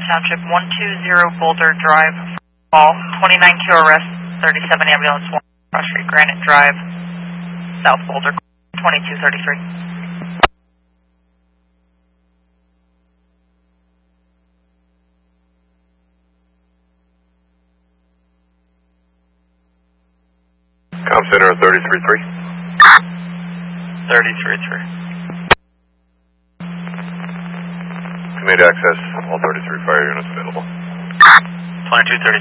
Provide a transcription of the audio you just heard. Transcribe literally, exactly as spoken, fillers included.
Township, one two zero Boulder Drive, Fall, twenty-nine Q arrest, thirty-seven ambulance, one Cross Street, Granite Drive, South Boulder, twenty-two thirty-three. Com Center thirty-three three. thirty-three three. Command access, all thirty-three fire units available. twenty-two thirty-three.